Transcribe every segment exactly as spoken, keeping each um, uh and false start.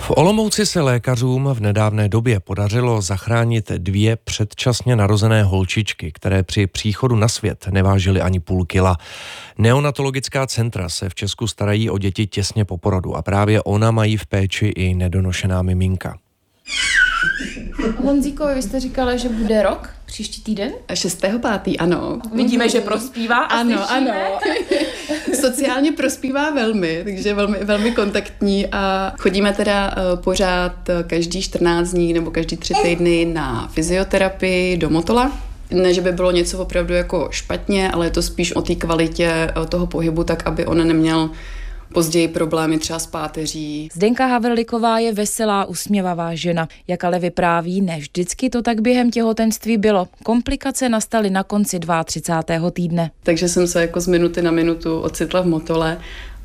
V Olomouci se lékařům v nedávné době podařilo zachránit dvě předčasně narozené holčičky, které při příchodu na svět nevážily ani půl kila. Neonatologická centra se v Česku starají o děti těsně po porodu a právě ona mají v péči i nedonošená miminka. Honzíko, vy jste říkala, že bude rok příští týden? šestého pátého ano. Vidíme, že prospívá a ano, slyšíme. ano. Sociálně prospívá velmi, takže velmi, velmi kontaktní a chodíme teda pořád každý čtrnáct dní nebo každý tři týdny na fyzioterapii do Motola. Ne, že by bylo něco opravdu jako špatně, ale je to spíš o té kvalitě toho pohybu, tak aby on neměl později problémy třeba s páteří. Zdenka Havrliková je veselá, usměvavá žena. Jak ale vypráví, ne vždycky to tak během těhotenství bylo. Komplikace nastaly na konci třicátého druhého týdne. Takže jsem se jako z minuty na minutu ocitla v Motole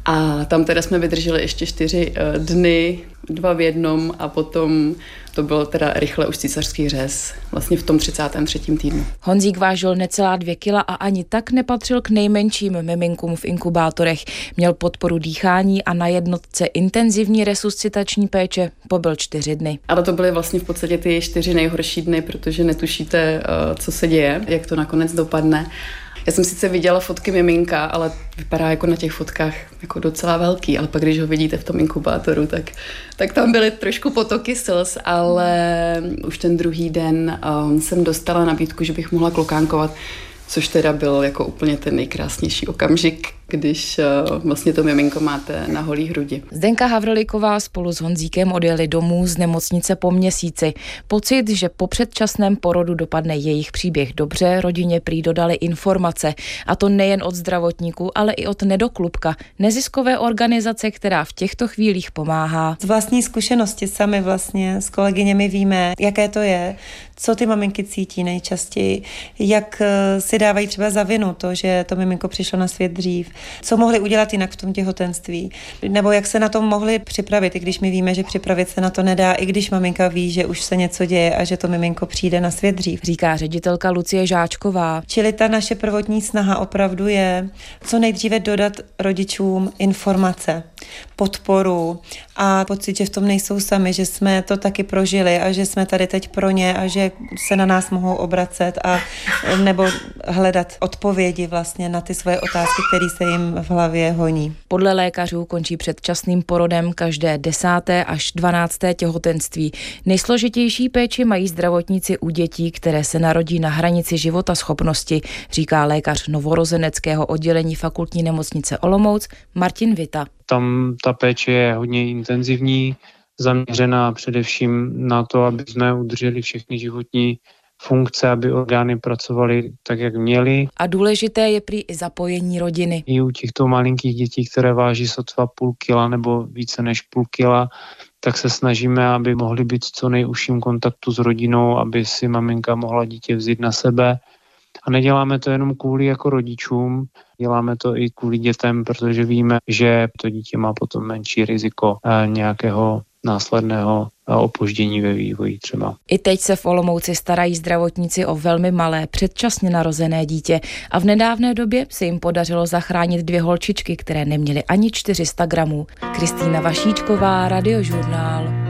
a tam teda jsme vydrželi ještě čtyři dny, dva v jednom a potom to bylo teda rychle už císařský řez, vlastně v tom třicátém třetím týdnu. Honzík vážil necelá dvě kila a ani tak nepatřil k nejmenším miminkům v inkubátorech. Měl podporu dýchání a na jednotce intenzivní resuscitační péče pobyl čtyři dny. Ale to byly vlastně v podstatě ty čtyři nejhorší dny, protože netušíte, co se děje, jak to nakonec dopadne. Já jsem sice viděla fotky miminka, ale vypadá jako na těch fotkách jako docela velký, ale pak když ho vidíte v tom inkubátoru, tak, tak tam byly trošku potoky slz, ale už ten druhý den um, jsem dostala nabídku, že bych mohla klokánkovat, což teda byl jako úplně ten nejkrásnější okamžik, když uh, vlastně to miminko máte na holý hrudi. Zdenka Havrliková spolu s Honzíkem odjeli domů z nemocnice po měsíci. Pocit, že po předčasném porodu dopadne jejich příběh dobře, rodině prý dodali informace. A to nejen od zdravotníků, ale i od Nedoklubka, neziskové organizace, která v těchto chvílích pomáhá. Z vlastní zkušenosti sami vlastně s kolegyněmi víme, jaké to je, co ty maminky cítí nejčastěji, jak si dávají třeba za vinu to, že to miminko přišlo na svět dřív, co mohli udělat jinak v tom těhotenství, nebo jak se na to mohli připravit, i když my víme, že připravit se na to nedá, i když maminka ví, že už se něco děje a že to miminko přijde na svět dřív. Říká ředitelka Lucie Žáčková. Čili ta naše prvotní snaha opravdu je co nejdříve dodat rodičům informace, podporu a pocit, že v tom nejsou sami, že jsme to taky prožili a že jsme tady teď pro ně a že se na nás mohou obracet a nebo hledat odpovědi vlastně na ty svoje otázky, které se jim v hlavě honí. Podle lékařů končí předčasným porodem každé desáté až dvanácté těhotenství. Nejsložitější péči mají zdravotníci u dětí, které se narodí na hranici životaschopnosti, říká lékař novorozeneckého oddělení fakultní nemocnice Olomouc Martin Vita. Tam ta péče je hodně intenzivní, zaměřená především na to, aby jsme udrželi všechny životní funkce, aby orgány pracovaly tak, jak měly. A důležité je prý i zapojení rodiny. I u těchto malinkých dětí, které váží sotva půl kila nebo více než půl kila, tak se snažíme, aby mohly být v co nejužším kontaktu s rodinou, aby si maminka mohla dítě vzít na sebe. A neděláme to jenom kvůli jako rodičům, děláme to i kvůli dětem, protože víme, že to dítě má potom menší riziko nějakého následného opoždění ve vývoji třeba. I teď se v Olomouci starají zdravotníci o velmi malé, předčasně narozené dítě a v nedávné době se jim podařilo zachránit dvě holčičky, které neměly ani čtyři sta gramů. Kristýna Vašíčková, Radiožurnál.